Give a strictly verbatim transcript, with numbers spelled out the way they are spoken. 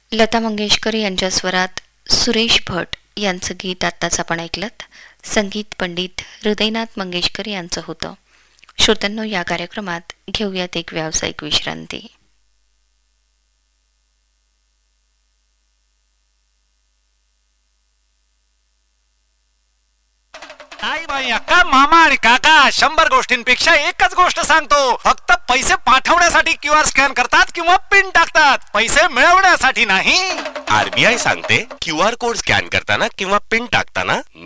लता मंगेशकर यांच्या स्वरात सुरेश भट यांचं गीत आत्ताच आपण ऐकलत. संगीत पंडित हृदयनाथ मंगेशकर यांचं होतं. श्रोत्यांनो, या कार्यक्रमात घेऊयात एक व्यावसायिक विश्रांती. नाही बाई अक्का, मामा आणि काका शंभर गोष्टींपेक्षा एकच गोष्ट सांगतो. फक्त पैसे पाठवण्यासाठी क्यू आर स्कॅन करतात किंवा पिन टाकतात, पैसे मिळवण्यासाठी नाही. आरबीआय सांगते, क्यू आर कोड स्कॅन करताना किंवा पिन टाकताना